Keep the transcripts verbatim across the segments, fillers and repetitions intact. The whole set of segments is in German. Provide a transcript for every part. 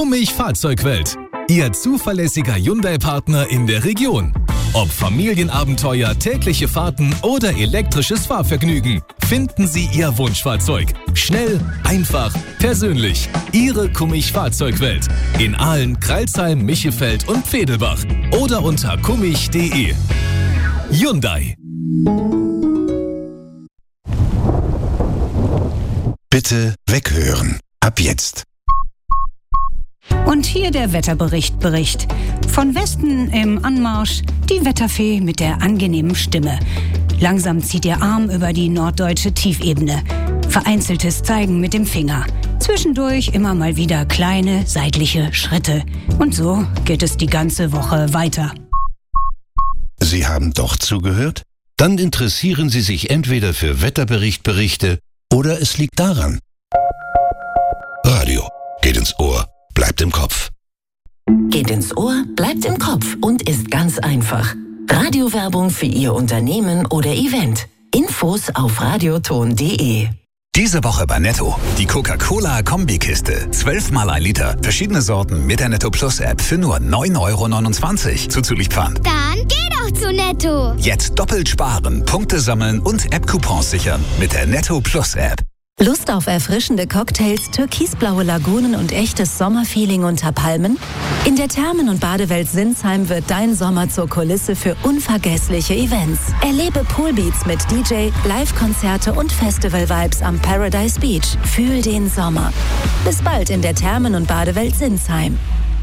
Kummig Fahrzeugwelt. Ihr zuverlässiger Hyundai-Partner in der Region. Ob Familienabenteuer, tägliche Fahrten oder elektrisches Fahrvergnügen, finden Sie Ihr Wunschfahrzeug. Schnell, einfach, persönlich. Ihre Kummig Fahrzeugwelt. In Aalen, Crailsheim, Michelfeld und Pfedelbach. Oder unter kummig punkt de. Hyundai. Bitte weghören. Ab jetzt. Und hier der Wetterbericht Bericht. Von Westen im Anmarsch die Wetterfee mit der angenehmen Stimme. Langsam zieht ihr Arm über die norddeutsche Tiefebene. Vereinzeltes Zeigen mit dem Finger. Zwischendurch immer mal wieder kleine seitliche Schritte. Und so geht es die ganze Woche weiter. Sie haben doch zugehört? Dann interessieren Sie sich entweder für Wetterberichtberichte oder es liegt daran. Radio geht ins Ohr, bleibt im Kopf. Geht ins Ohr, bleibt im Kopf und ist ganz einfach. Radiowerbung für Ihr Unternehmen oder Event. Infos auf radioton punkt de. Diese Woche bei Netto. Die Coca-Cola-Kombikiste. zwölf mal ein Liter. Verschiedene Sorten mit der Netto Plus App für nur neun Euro neunundzwanzig. Zuzüglich Pfand. Dann geh doch zu Netto. Jetzt doppelt sparen, Punkte sammeln und App-Coupons sichern mit der Netto Plus App. Lust auf erfrischende Cocktails, türkisblaue Lagunen und echtes Sommerfeeling unter Palmen? In der Thermen- und Badewelt Sinsheim wird dein Sommer zur Kulisse für unvergessliche Events. Erlebe Poolbeats mit D J, Live-Konzerte und Festival-Vibes am Paradise Beach. Fühl den Sommer. Bis bald in der Thermen- und Badewelt Sinsheim.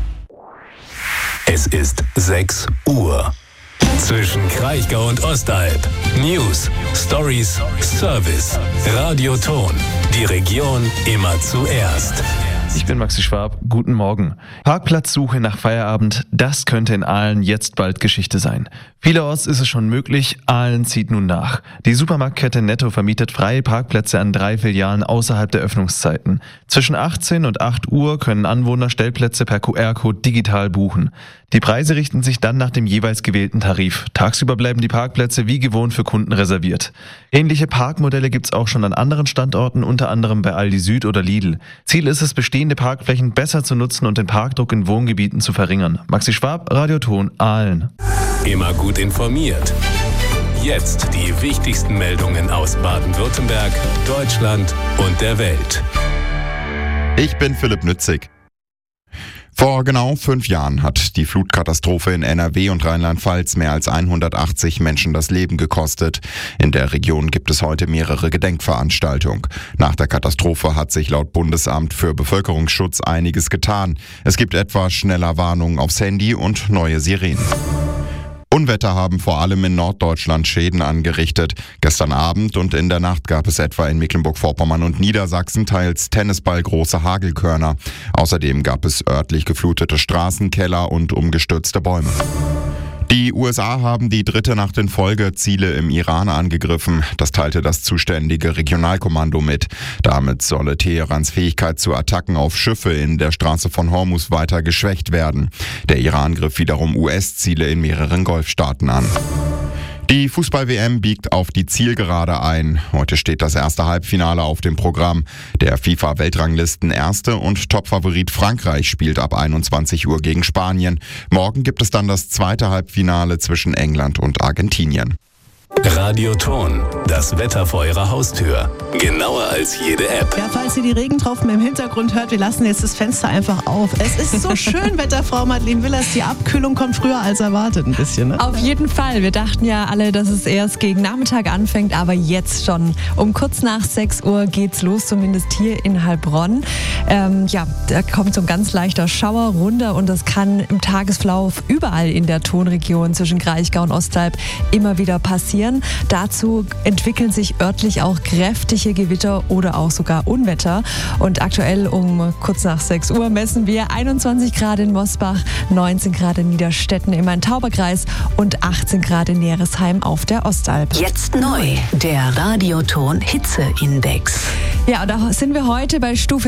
Es ist sechs Uhr. Zwischen Kraichgau und Ostalb. News, Stories, Service. Radioton. Die Region immer zuerst. Ich bin Maxi Schwab, guten Morgen. Parkplatzsuche nach Feierabend, das könnte in Aalen jetzt bald Geschichte sein. Vielerorts ist es schon möglich, Aalen zieht nun nach. Die Supermarktkette Netto vermietet freie Parkplätze an drei Filialen außerhalb der Öffnungszeiten. Zwischen achtzehn und acht Uhr können Anwohner Stellplätze per Q R-Code digital buchen. Die Preise richten sich dann nach dem jeweils gewählten Tarif. Tagsüber bleiben die Parkplätze wie gewohnt für Kunden reserviert. Ähnliche Parkmodelle gibt's auch schon an anderen Standorten, unter anderem bei Aldi Süd oder Lidl. Ziel ist es, bestehende Parkflächen besser zu nutzen und den Parkdruck in Wohngebieten zu verringern. Maxi Schwab, Radioton, Aalen. Immer gut informiert. Jetzt die wichtigsten Meldungen aus Baden-Württemberg, Deutschland und der Welt. Ich bin Philipp Nützig. Vor genau fünf Jahren hat die Flutkatastrophe in N R W und Rheinland-Pfalz mehr als hundertachtzig Menschen das Leben gekostet. In der Region gibt es heute mehrere Gedenkveranstaltungen. Nach der Katastrophe hat sich laut Bundesamt für Bevölkerungsschutz einiges getan. Es gibt etwa schneller Warnungen aufs Handy und neue Sirenen. Unwetter haben vor allem in Norddeutschland Schäden angerichtet. Gestern Abend und in der Nacht gab es etwa in Mecklenburg-Vorpommern und Niedersachsen teils tennisballgroße Hagelkörner. Außerdem gab es örtlich geflutete Straßen, Keller und umgestürzte Bäume. Die U S A haben die dritte Nacht in Folge Ziele im Iran angegriffen. Das teilte das zuständige Regionalkommando mit. Damit solle Teherans Fähigkeit zu Attacken auf Schiffe in der Straße von Hormuz weiter geschwächt werden. Der Iran griff wiederum U S-Ziele in mehreren Golfstaaten an. Die Fußball-W M biegt auf die Zielgerade ein. Heute steht das erste Halbfinale auf dem Programm. Der FIFA-Weltranglisten-Erste und Topfavorit Frankreich spielt ab einundzwanzig Uhr gegen Spanien. Morgen gibt es dann das zweite Halbfinale zwischen England und Argentinien. Radioton, das Wetter vor Ihrer Haustür. Genauer als jede App. Ja, falls ihr die Regentropfen im Hintergrund hört, wir lassen jetzt das Fenster einfach auf. Es ist so schön, Wetterfrau Madeleine Willers. Die Abkühlung kommt früher als erwartet ein bisschen, ne? Auf jeden Fall. Wir dachten ja alle, dass es erst gegen Nachmittag anfängt, aber jetzt schon. Um kurz nach sechs Uhr geht's los, zumindest hier in Heilbronn. Ähm, ja, da kommt so ein ganz leichter Schauer runter und das kann im Tagesverlauf überall in der Tonregion zwischen Kraichgau und Ostalb immer wieder passieren. Dazu entwickeln sich örtlich auch kräftige Gewitter oder auch sogar Unwetter. Und aktuell um kurz nach sechs Uhr messen wir einundzwanzig Grad in Mosbach, neunzehn Grad in Niederstetten im Main-Tauber-Kreis und achtzehn Grad in Neresheim auf der Ostalb. Jetzt neu, der Radioton Hitzeindex. Ja, und da sind wir heute bei Stufe zwei von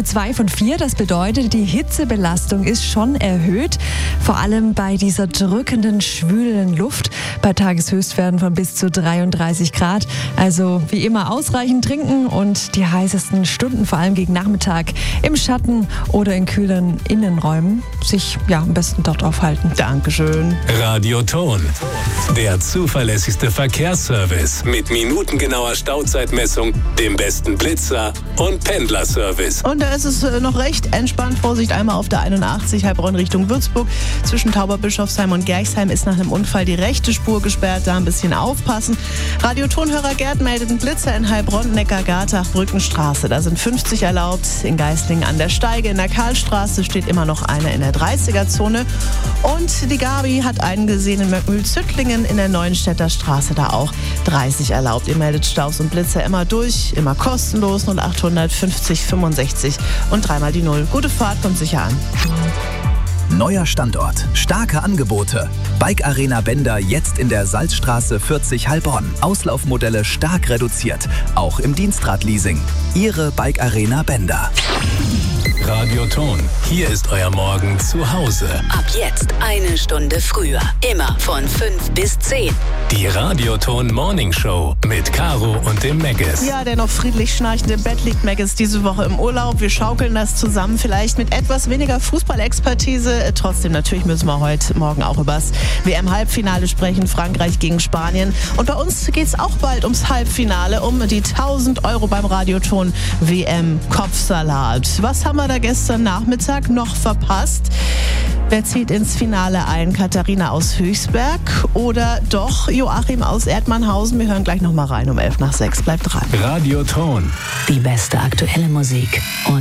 von vier. Das bedeutet, die Hitzebelastung ist schon erhöht, vor allem bei dieser drückenden, schwülen Luft, bei Tageshöchstwerten von bis zu dreiunddreißig Grad. Also wie immer ausreichend trinken und die heißesten Stunden, vor allem gegen Nachmittag, im Schatten oder in kühlen Innenräumen, sich ja am besten dort aufhalten. Dankeschön. Radioton, der zuverlässigste Verkehrsservice mit minutengenauer Stauzeitmessung, dem besten Blitzer und Pendlerservice. Und da ist es noch recht entspannt. Vorsicht einmal auf der einundachtzig Heilbronn Richtung Würzburg. Zwischen Tauberbischofsheim und Gerchsheim ist nach einem Unfall die rechte Spur gesperrt. Da ein bisschen aufpassen. Radiotonhörer Gerd meldet einen Blitzer in Heilbronn, Neckargartach, Brückenstraße. Da sind fünfzig erlaubt. In Geislingen an der Steige. In der Karlstraße steht immer noch einer in der dreißiger-Zone. Und die Gabi hat einen gesehen in Möckmühl-Züttlingen in der Neuenstädter Straße. Da auch dreißig erlaubt. Ihr meldet Staus und Blitzer immer durch. Immer kostenlos. null achthundert fünfzig fünfundsechzig und dreimal die Null. Gute Fahrt, kommt sicher an. Neuer Standort, starke Angebote. Bike Arena Bender jetzt in der Salzstraße vierzig Heilbronn. Auslaufmodelle stark reduziert, auch im Dienstradleasing. Ihre Bike Arena Bender. Radioton, hier ist euer Morgen zu Hause. Ab jetzt eine Stunde früher. Immer von fünf bis zehn. Die Radioton Morning Show mit Caro und dem Meggis. Ja, der noch friedlich schnarchend im Bett liegt, Meggis, diese Woche im Urlaub. Wir schaukeln das zusammen, vielleicht mit etwas weniger Fußballexpertise. Trotzdem, natürlich müssen wir heute Morgen auch übers W M-Halbfinale sprechen. Frankreich gegen Spanien. Und bei uns geht es auch bald ums Halbfinale, um die tausend Euro beim Radioton W M-Kopfsalat. Was haben wir da gestern Nachmittag noch verpasst? Wer zieht ins Finale ein? Katharina aus Höchstberg oder doch Joachim aus Erdmannhausen? Wir hören gleich noch mal rein um elf nach sechs. Bleibt dran. Radioton. Die beste aktuelle Musik und